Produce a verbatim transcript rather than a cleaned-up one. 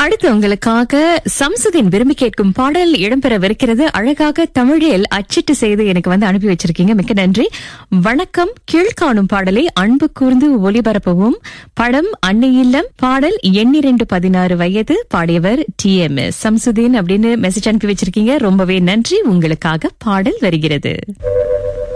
அடுத்து உங்களுக்காக சம்சுதீன் விரும்பி கேட்கும் பாடல் இடம்பெறவிருக்கிறது. அழகாக தமிழில் அச்சிட்டு செய்து எனக்கு வந்து அனுப்பி வச்சிருக்கீங்க, மிக்க நன்றி. வணக்கம். கீழ்காணும் பாடலை அன்பு கூர்ந்து ஒளிபரப்பவும். படம் அன்னை இல்லம். பாடல் எண்ணிரண்டு பதினாறு வயது. பாடியவர் டி எம் எஸ் சம்சுதீன் அப்படின்னு மெசேஜ் அனுப்பி வச்சிருக்கீங்க. ரொம்பவே நன்றி. உங்களுக்காக பாடல் வருகிறது.